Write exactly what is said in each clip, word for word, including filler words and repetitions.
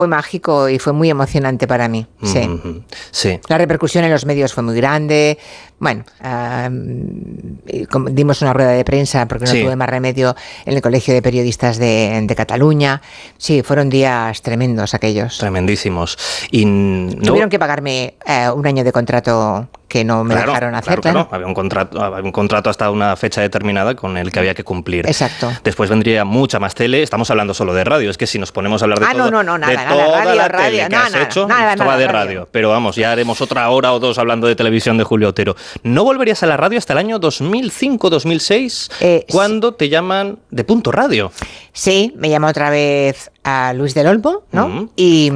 Fue mágico y fue muy emocionante para mí, sí. Mm-hmm. Sí. La repercusión en los medios fue muy grande. Bueno, uh, dimos una rueda de prensa porque no sí. tuve más remedio en el Colegio de Periodistas de, de Cataluña. Sí, fueron días tremendos aquellos. Tremendísimos. Y no... Tuvieron que pagarme uh, un año de contrato que no me claro, dejaron hacer. Claro, claro. Había un contrato, había un contrato hasta una fecha determinada con el que había que cumplir. Exacto. Después vendría mucha más tele. Estamos hablando solo de radio. Es que si nos ponemos a hablar de ah, todo, no, no, no, nada, de nada, toda radio, la radio, tele que nada, has hecho, nada, esto nada, va de radio. radio. Pero vamos, ya haremos otra hora o dos hablando de televisión de Julio Otero. ¿No volverías a la radio hasta el año dos mil cinco dos mil seis, eh, cuando te llaman de Punto Radio? Sí, me llama otra vez a Luis del Olmo, ¿no? Uh-huh. Y,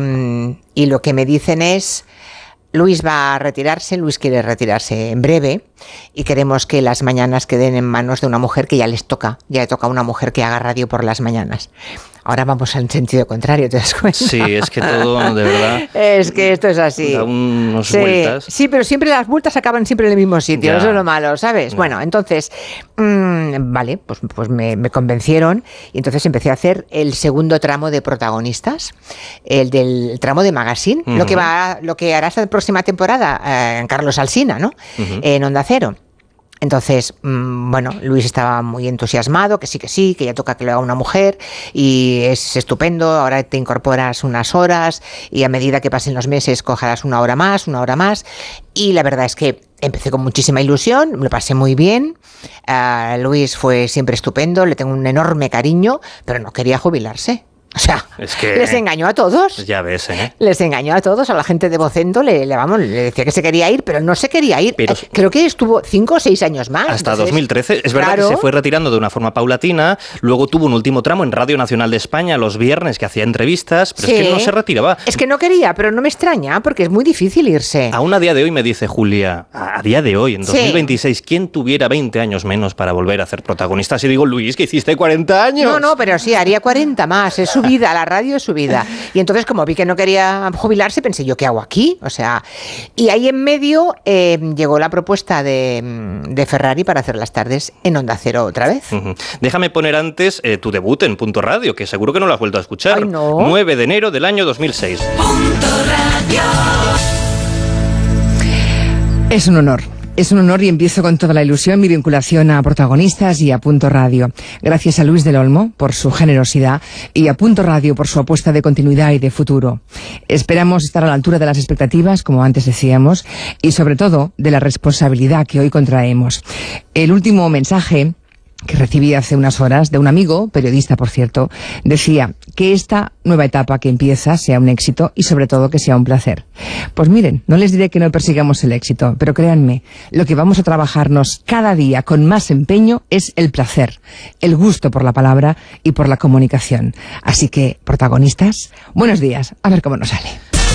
y lo que me dicen es... Luis va a retirarse, Luis quiere retirarse en breve y queremos que las mañanas queden en manos de una mujer que ya les toca, ya le toca a una mujer que haga radio por las mañanas. Ahora vamos en sentido contrario, ¿te das cuenta? Sí, es que todo, de verdad... Es que esto es así. Da unos sí, vueltas. Sí, pero siempre las vueltas acaban siempre en el mismo sitio, ya. Eso es lo malo, ¿sabes? Ya. Bueno, entonces, mmm, vale, pues, pues me, me convencieron y entonces empecé a hacer el segundo tramo de protagonistas, el del tramo de Magazine, uh-huh. lo que va, lo que hará esta próxima temporada eh, en Carlos Alsina, ¿no? Uh-huh. En Onda Cero. Entonces, mmm, bueno, Luis estaba muy entusiasmado, que sí, que sí, que ya toca que lo haga una mujer y es estupendo, ahora te incorporas unas horas y a medida que pasen los meses cogerás una hora más, una hora más y la verdad es que empecé con muchísima ilusión, me lo pasé muy bien, uh, Luis fue siempre estupendo, le tengo un enorme cariño, pero no quería jubilarse. O sea, es que les engañó a todos. Ya ves, ¿eh? Les engañó a todos, a la gente de Vocento, le, le, vamos, le decía que se quería ir, pero no se quería ir. Pero, eh, creo que estuvo cinco o seis años más. Hasta entonces, dos mil trece. Es verdad claro. que se fue retirando de una forma paulatina, luego tuvo un último tramo en Radio Nacional de España los viernes que hacía entrevistas, pero sí. es que no se retiraba. Es que no quería, pero no me extraña, porque es muy difícil irse. Aún a día de hoy me dice Julia, a día de hoy, en dos mil veintiséis, sí. ¿quién tuviera veinte años menos para volver a hacer protagonistas? Y digo, Luis, que hiciste cuarenta años. No, no, pero sí, haría cuarenta más, es su vida, la radio es su vida. Y entonces, como vi que no quería jubilarse, pensé yo, ¿qué hago aquí? O sea, y ahí en medio eh, llegó la propuesta de, de Ferrari para hacer las tardes en Onda Cero otra vez. Uh-huh. Déjame poner antes eh, tu debut en Punto Radio, que seguro que no lo has vuelto a escuchar. Ay, no. nueve de enero del año dos mil seis. Punto Radio. Es un honor. Es un honor y empiezo con toda la ilusión mi vinculación a Protagonistas y a Punto Radio. Gracias a Luis del Olmo por su generosidad y a Punto Radio por su apuesta de continuidad y de futuro. Esperamos estar a la altura de las expectativas, como antes decíamos, y sobre todo de la responsabilidad que hoy contraemos. El último mensaje que recibí hace unas horas de un amigo, periodista por cierto, decía que esta nueva etapa que empieza sea un éxito y sobre todo que sea un placer. Pues miren, no les diré que no persigamos el éxito, pero créanme, lo que vamos a trabajarnos cada día con más empeño es el placer, el gusto por la palabra y por la comunicación. Así que, protagonistas, buenos días, a ver cómo nos sale.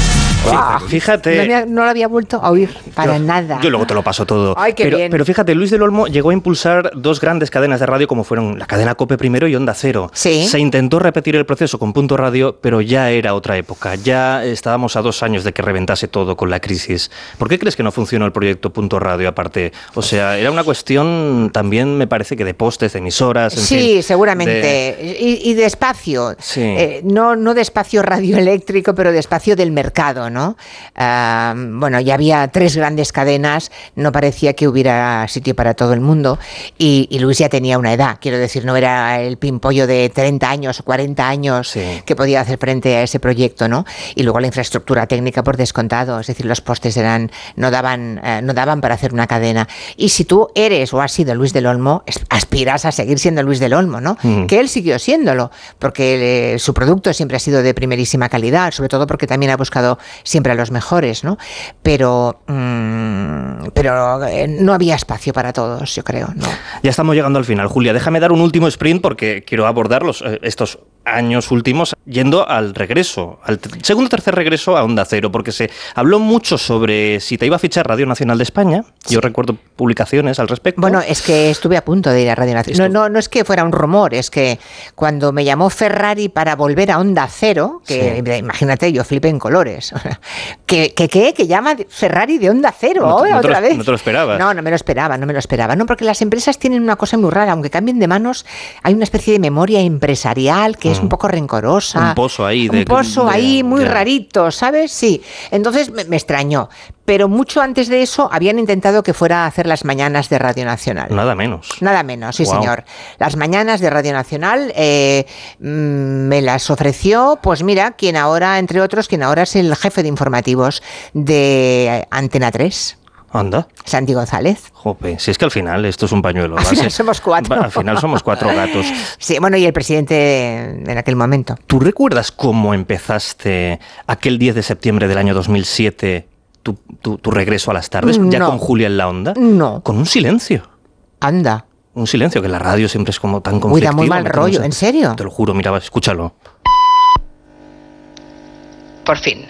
Wow. Fíjate. No, había, no lo había vuelto a oír para yo, nada. Yo luego te lo paso todo. Ay, qué pero, bien. pero fíjate, Luis del Olmo llegó a impulsar dos grandes cadenas de radio como fueron la cadena COPE primero y Onda Cero. Sí. Se intentó repetir el proceso con Punto Radio, pero ya era otra época. Ya estábamos a dos años de que reventase todo con la crisis. ¿Por qué crees que no funcionó el proyecto Punto Radio aparte? O sea, era una cuestión también, me parece, que de postes, de emisoras. En sí, fin, seguramente. De... Y, y de espacio. Sí. Eh, no, no de espacio radioeléctrico, pero de espacio del mercado, ¿no? Uh, bueno, ya había tres grandes cadenas, no parecía que hubiera sitio para todo el mundo y, y Luis ya tenía una edad, quiero decir, no era el pimpollo de treinta años o cuarenta años sí. que podía hacer frente a ese proyecto, ¿no? Y luego la infraestructura técnica por descontado, es decir, los postes eran no daban, uh, no daban para hacer una cadena. Y si tú eres o has sido Luis del Olmo, aspiras a seguir siendo Luis del Olmo, ¿no? Mm. Que él siguió siéndolo, porque eh, su producto siempre ha sido de primerísima calidad, sobre todo porque también ha buscado siempre a los mejores, ¿no? Pero, mmm, pero eh, no había espacio para todos, yo creo, ¿no? Ya estamos llegando al final, Julia. Déjame dar un último sprint porque quiero abordar los, eh, estos años últimos yendo al regreso, al t- segundo o tercer regreso a Onda Cero, porque se habló mucho sobre si te iba a fichar Radio Nacional de España. Sí. Yo recuerdo publicaciones al respecto. Bueno, es que estuve a punto de ir a Radio Nacional. No, no, no es que fuera un rumor, es que cuando me llamó Ferrari para volver a Onda Cero, que sí. imagínate, yo flipé en colores. ¿Qué, qué, qué? Que llama Ferrari de Onda Cero, no, ahora no otra lo, vez. No te lo esperabas. No, no me lo esperaba, no me lo esperaba. No, porque las empresas tienen una cosa muy rara, aunque cambien de manos, hay una especie de memoria empresarial que mm. es un poco rencorosa. Un pozo ahí. Un de, pozo de, ahí muy de... rarito, ¿sabes? Sí. Entonces me, me extrañó. Pero mucho antes de eso habían intentado que fuera a hacer las mañanas de Radio Nacional. Nada menos. Nada menos, sí, wow. señor. Las mañanas de Radio Nacional eh, me las ofreció, pues mira, quien ahora, entre otros, quien ahora es el jefe de informativos de Antena tres. Anda. Santi González. Jope, si es que al final esto es un pañuelo. Al final somos cuatro. Al final somos cuatro gatos. Sí, bueno, y el presidente en aquel momento. ¿Tú recuerdas cómo empezaste aquel diez de septiembre del año dos mil siete tu, tu, tu regreso a las tardes? No. ¿Ya con Julia en la onda? No. Con un silencio. Anda. Un silencio, que la radio siempre es como tan conflictiva. Uy, da muy mal rollo, ¿en serio? Te lo juro, mira, escúchalo. Por fin.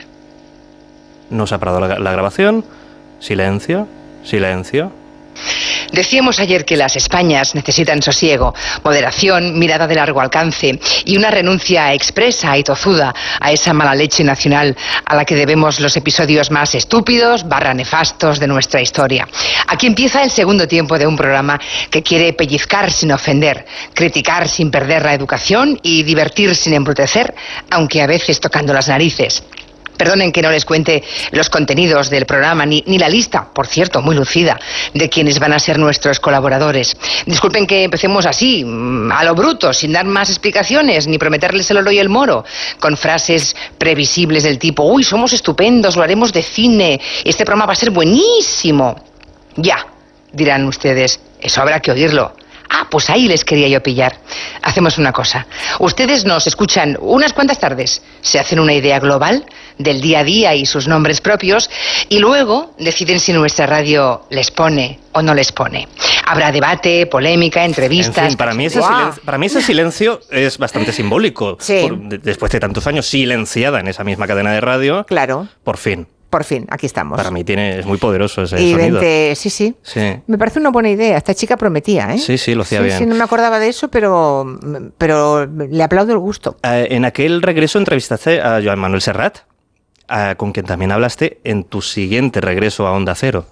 No se ha parado la, la grabación. Silencio, silencio. Decíamos ayer que las Españas necesitan sosiego, moderación, mirada de largo alcance y una renuncia expresa y tozuda a esa mala leche nacional a la que debemos los episodios más estúpidos barra nefastos de nuestra historia. Aquí empieza el segundo tiempo de un programa que quiere pellizcar sin ofender, criticar sin perder la educación y divertir sin embrutecer, aunque a veces tocando las narices. Perdonen que no les cuente los contenidos del programa, ni, ni la lista, por cierto, muy lucida, de quienes van a ser nuestros colaboradores. Disculpen que empecemos así, a lo bruto, sin dar más explicaciones, ni prometerles el oro y el moro, con frases previsibles del tipo, uy, somos estupendos, lo haremos de cine, este programa va a ser buenísimo. Ya, dirán ustedes, eso habrá que oírlo. Ah, pues ahí les quería yo pillar. Hacemos una cosa. Ustedes nos escuchan unas cuantas tardes, se hacen una idea global del día a día y sus nombres propios, y luego deciden si nuestra radio les pone o no les pone. Habrá debate, polémica, entrevistas... En fin, para mí ese, wow. silencio, para mí ese silencio es bastante simbólico. Sí. Por, de, después de tantos años silenciada en esa misma cadena de radio, claro. Por fin. Por fin, aquí estamos. Para mí tiene, es muy poderoso ese y sonido. vente, sí, sí, sí. Me parece una buena idea. Esta chica prometía, ¿eh? Sí, sí, lo hacía sí, bien. Sí, no me acordaba de eso, pero, pero le aplaudo el gusto. Eh, en aquel regreso entrevistaste a Joan Manuel Serrat, a, con quien también hablaste en tu siguiente regreso a Onda Cero.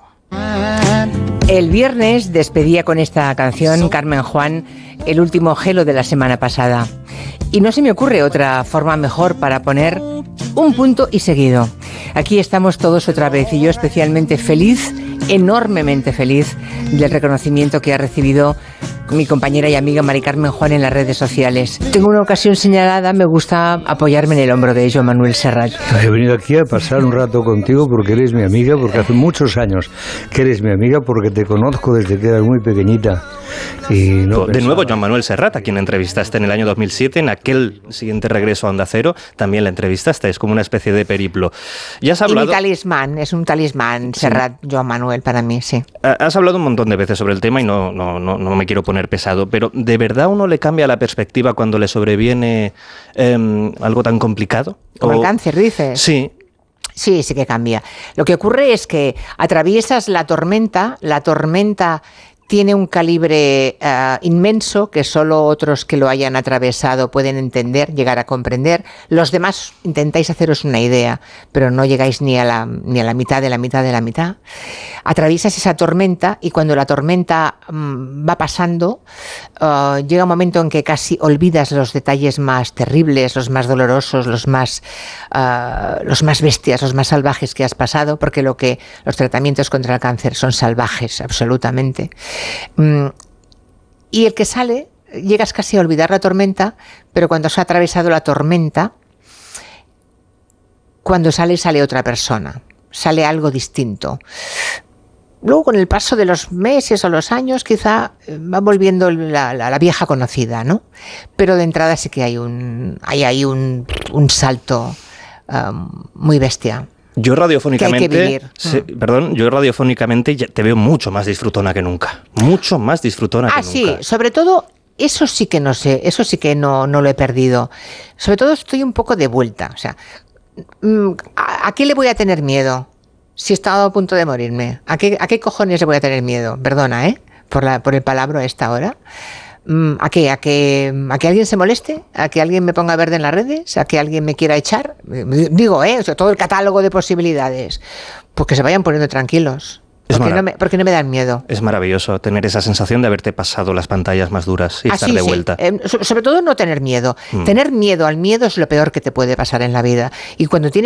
El viernes despedía con esta canción Carmen Juan el último gelo de la semana pasada. Y no se me ocurre otra forma mejor para poner un punto y seguido. Aquí estamos todos otra vez y yo especialmente feliz, enormemente feliz del reconocimiento que ha recibido mi compañera y amiga Mari Carmen Juan en las redes sociales. Tengo una ocasión señalada, me gusta apoyarme en el hombro de Joan Manuel Serrat. He venido aquí a pasar un rato contigo porque eres mi amiga, porque hace muchos años que eres mi amiga, porque te conozco desde que eras muy pequeñita. Y no de nuevo, Joan Manuel Serrat, a quien entrevistaste en el año dos mil siete, en aquel siguiente regreso a Onda Cero, también la entrevistaste, es como una especie de periplo. Ya has hablado... Y mi talismán, es un talismán, Serrat, sí. Joan Manuel, para mí, sí. Has hablado un montón de veces sobre el tema y no, no, no, no me quiero poner pesado, pero ¿de verdad uno le cambia la perspectiva cuando le sobreviene eh, algo tan complicado? Como o... el cáncer, dices. Sí. Sí, sí que cambia. Lo que ocurre es que atraviesas la tormenta, la tormenta tiene un calibre uh, inmenso que solo otros que lo hayan atravesado pueden entender, llegar a comprender. Los demás intentáis haceros una idea, pero no llegáis ni a la, ni a la mitad de la mitad de la mitad. Atraviesas esa tormenta y cuando la tormenta um, va pasando, uh, llega un momento en que casi olvidas los detalles más terribles, los más dolorosos, los más, uh, los más bestias, los más salvajes que has pasado, porque lo que los tratamientos contra el cáncer son salvajes, absolutamente. Y el que sale, llegas casi a olvidar la tormenta, pero cuando se ha atravesado la tormenta, cuando sale, sale otra persona, sale algo distinto. Luego, con el paso de los meses o los años, quizá va volviendo la, la, la vieja conocida, ¿no? Pero de entrada sí que hay un, hay ahí un, un salto um, muy bestia. Yo radiofónicamente, que hay que vivir. Sí, perdón, yo radiofónicamente ya te veo mucho más disfrutona que nunca, mucho más disfrutona ah, que sí, nunca. Sobre todo eso sí que no sé, eso sí que no, no lo he perdido. Sobre todo estoy un poco de vuelta, o sea, ¿a, a qué le voy a tener miedo si he estado a punto de morirme? ¿A qué, a qué cojones le voy a tener miedo? Perdona, ¿eh? Por la, por el palabra a esta hora. ¿A qué? ¿A que, ¿A que alguien se moleste? ¿A que alguien me ponga verde en las redes? ¿A que alguien me quiera echar? Digo, ¿eh? O sea, todo el catálogo de posibilidades. Pues que se vayan poniendo tranquilos. Porque no, me, porque no me dan miedo. Es maravilloso tener esa sensación de haberte pasado las pantallas más duras y ah, estar sí, de sí. vuelta. Eh, sobre todo no tener miedo. Mm. Tener miedo al miedo es lo peor que te puede pasar en la vida. Y cuando tienes